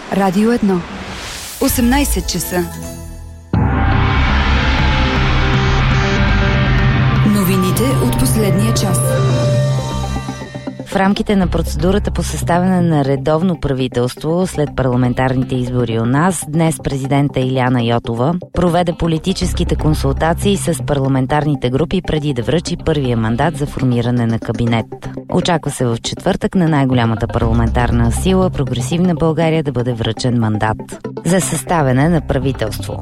Радио 1. 18 часа. Новините от последния час. В рамките на процедурата по съставяне на редовно правителство след парламентарните избори у нас, днес президента Илияна Йотова проведе политическите консултации с парламентарните групи преди да връчи първия мандат за формиране на кабинет. Очаква се в четвъртък на най-голямата парламентарна сила Прогресивна България да бъде връчен мандат за съставяне на правителство.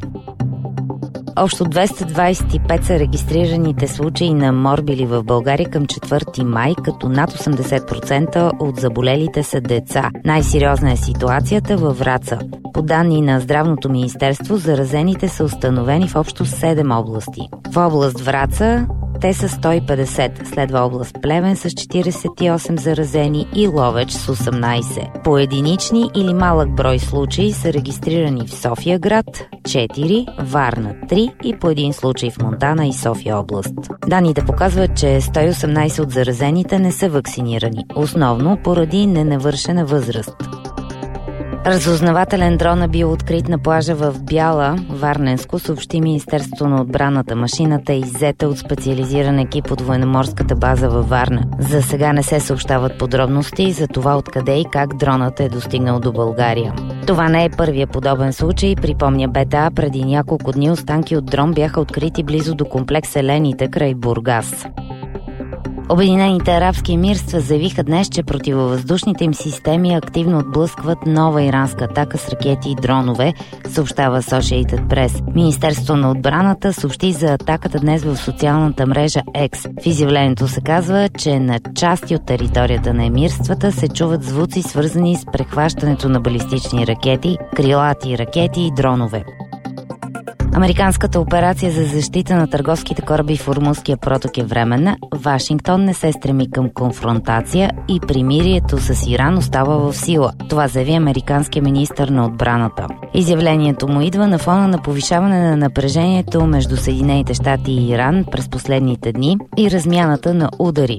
Общо 225 са регистрираните случаи на морбили в България към 4 май, като над 80% от заболелите са деца. Най-сериозна е ситуацията във Враца. По данни на Здравното министерство, заразените са установени в общо 7 области. В област Враца те са 150, следва област Плевен с 48 заразени и Ловеч с 18. По единични или малък брой случаи са регистрирани в София град 4, Варна 3 и по един случай в Монтана и София област. Данните показват, че 118 от заразените не са вакцинирани, основно поради ненавършена възраст. Разузнавателен дрон е бил открит на плажа в Бяла, Варненско, съобщи Министерството на отбраната. Машината е иззета от специализиран екип от военноморската база във Варна. За сега не се съобщават подробности за това откъде и как дронът е достигнал до България. Това не е първия подобен случай, припомня БТА. Преди няколко дни останки от дрон бяха открити близо до комплекс Елените край Бургас. Обединените арабски емирства заявиха днес, че противовъздушните им системи активно отблъскват нова иранска атака с ракети и дронове, съобщава Associated Press. Министерството на отбраната съобщи за атаката днес в социалната мрежа X. В изявлението се казва, че на части от територията на емирствата се чуват звуци, свързани с прехващането на балистични ракети, крилати ракети и дронове. Американската операция за защита на търговските кораби в Ормузския проток е временна. Вашингтон не се стреми към конфронтация и примирието с Иран остава в сила. Това заяви американския министър на отбраната. Изявлението му идва на фона на повишаване на напрежението между Съединените щати и Иран през последните дни и размяната на удари.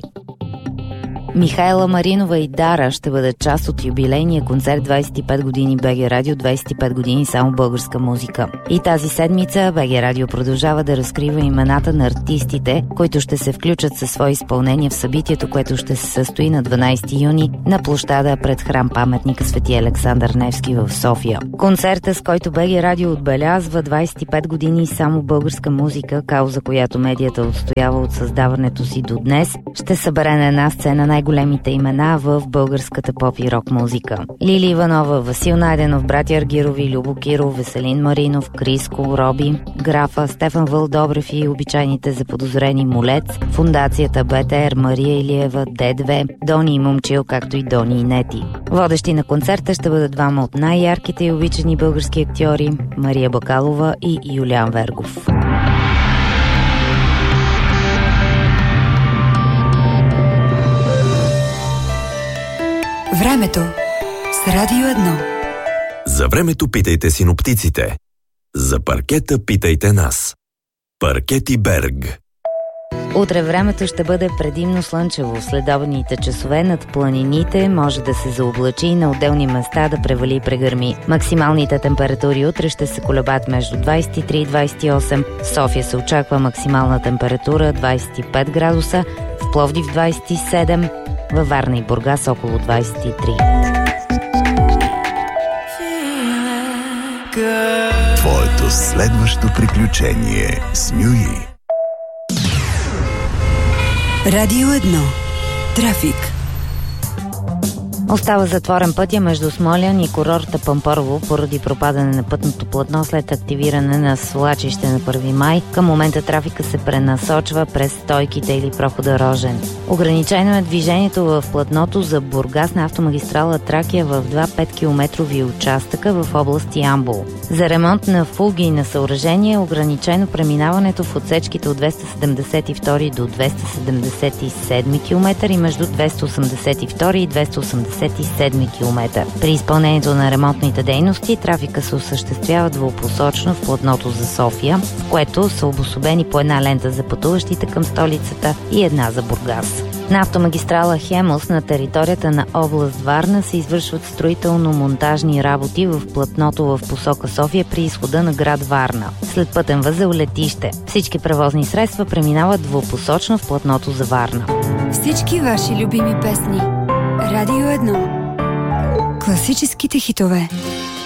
Михайла Маринова и Дара ще бъдат част от юбилейния концерт 25 години БГ Радио, 25 години само българска музика. И тази седмица БГ Радио продължава да разкрива имената на артистите, които ще се включат със свои изпълнения в събитието, което ще се състои на 12 юни на площада пред храм паметника Свети Александър Невски в София. Концерта, с който БГ Радио отбелязва 25 години само българска музика, кауза, която медията отстоява от създаването си до днес, ще събере на една сцена най-големите имена в българската поп и рок музика. Лили Иванова, Васил Найденов, братя Аргирови, Любо Киров, Веселин Маринов, Криско, Роби, Графа, Стефан Вълдобрев и обичайните заподозрени Молец, Фондацията БТР, Мария Илиева, Д2, Дони и Момчил, както и Дони и Нети. Водещи на концерта ще бъдат двама от най-ярките и обичани български актьори – Мария Бакалова и Юлиан Вергов. Времето с Радио 1. За времето питайте синоптиците. За паркета питайте нас. Паркети Берг. Утре времето ще бъде предимно слънчево. Следобедните часове над планините може да се заоблачи и на отделни места да превали и прегърми. Максималните температури утре ще се колебат между 23 и 28. В София се очаква максимална температура 25 градуса, в Пловдив 27, във Варна и Бургас около 23. Твоето следващо приключение с Нюи. Радио 1. Трафик. Остава затворен пътя между Смолян и курорта Пампорово поради пропадане на пътното платно след активиране на свлачище на 1 май. Към момента трафика се пренасочва през стойките или прохода Рожен. Ограничено е движението в платното за Бургас на автомагистрала Тракия в 2 5-километрови участъка в област Ямбол. За ремонт на фуги на съоръжение е ограничено преминаването в отсечките от 272 до 277 км и между 282 и 287 км. При изпълнението на ремонтните дейности трафика се осъществява двупосочно в платното за София, в което са обособени по една лента за пътуващите към столицата и една за Бургас. На автомагистрала Хемус на територията на област Варна се извършват строително-монтажни работи в платното в посока София при изхода на град Варна. След пътен възел летище. Всички превозни средства преминават двупосочно в платното за Варна. Всички ваши любими песни. Радио 1. Класическите хитове.